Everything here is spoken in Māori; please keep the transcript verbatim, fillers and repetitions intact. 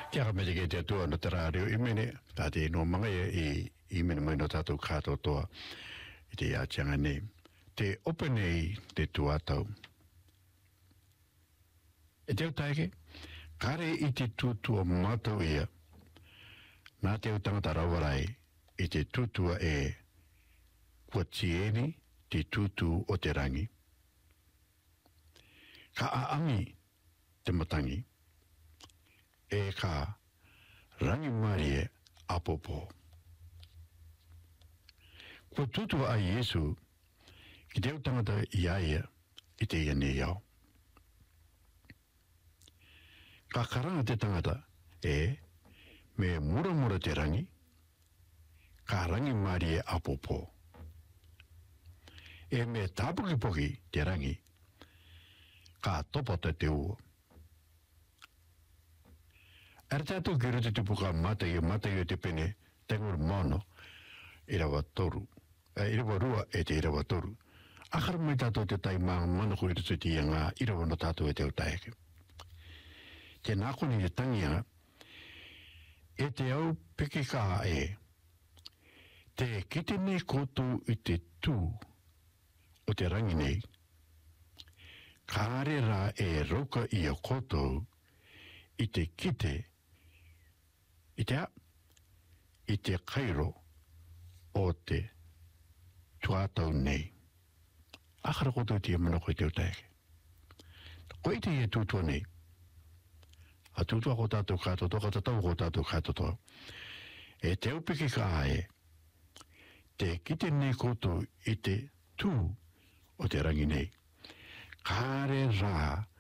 Kia me te te tua no te rārio i mene, tā te no mga i, i mene mai no tātou kātou toa i te ātianga nei. Te ope nei te tuatau. E teo taike, kare i te tutua mātou ia, nā teo tangata rawarai i te tutua e kua tieni te tutu o te rangi. Ka aangi te matangi, e ka rangi marie apopo. Kua tutua a Yesu, ki teo tangata iaia i te iane iau. Ka karanga te tangata e me mura mura te rangi, ka rangi marie apopo. E me tāpuki poki te rangi, ka topata te ua. Ara tātou kira te tupuka matai e matai e te pene, tengur mono, i rawa toru, i rawa rua e te i rawa toru. Akara mai tātou te tai maa mana kuri te tuti i ngā i rawa no tātou e te utaeke. Te nākoni te tangia, e te au peke kā e, te kite nei koutou i te tū o te rangi nei, kāre rā e roka i a koutou i te kite, i te a, i te kairo o te tuatau nei. Akara koutou tia mana koe te utaeke. Koe te e tūtua nei, a tūtua ko tātou kātou toka tatau ko tātou kātou toa. E te upiki ka ae, te kite nei koutou i te tū o te rangi nei. Kāre rā